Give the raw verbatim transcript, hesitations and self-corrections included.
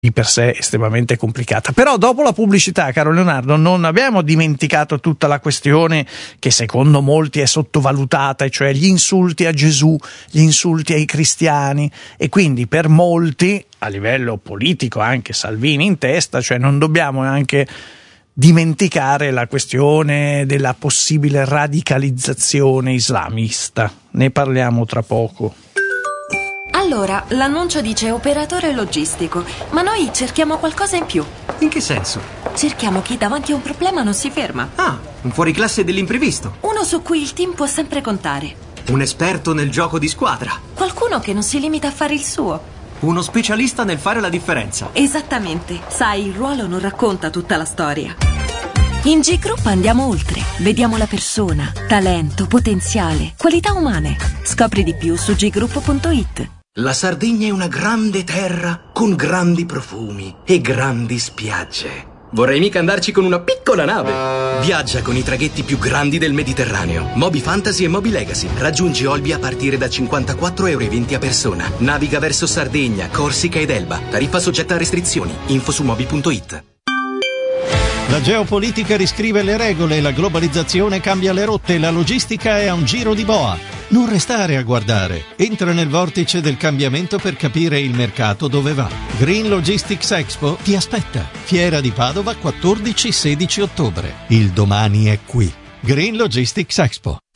di per sé estremamente complicata. Però dopo la pubblicità, caro Leonardo, non abbiamo dimenticato tutta la questione che secondo molti è sottovalutata, e cioè gli insulti a Gesù, gli insulti ai cristiani, e quindi per molti, a livello politico anche Salvini in testa, cioè non dobbiamo anche dimenticare la questione della possibile radicalizzazione islamista. Ne parliamo tra poco. Allora, l'annuncio dice operatore logistico, ma noi cerchiamo qualcosa in più. In che senso? Cerchiamo chi davanti a un problema non si ferma. Ah, un fuoriclasse dell'imprevisto. Uno su cui il team può sempre contare. Un esperto nel gioco di squadra. Qualcuno che non si limita a fare il suo. Uno specialista nel fare la differenza. Esattamente. Sai, il ruolo non racconta tutta la storia. In G Group andiamo oltre. Vediamo la persona, talento, potenziale, qualità umane. Scopri di più su g group punto it. La Sardegna è una grande terra con grandi profumi e grandi spiagge. Vorrei mica andarci con una piccola nave. Viaggia con i traghetti più grandi del Mediterraneo. Moby Fantasy e Moby Legacy. Raggiungi Olbia a partire da cinquantaquattro euro e venti a persona. Naviga verso Sardegna, Corsica ed Elba. Tariffa soggetta a restrizioni. Info su moby punto it. La geopolitica riscrive le regole, la globalizzazione cambia le rotte, la logistica è a un giro di boa. Non restare a guardare. Entra nel vortice del cambiamento per capire il mercato dove va. Green Logistics Expo ti aspetta. Fiera di Padova quattordici sedici ottobre. Il domani è qui. Green Logistics Expo.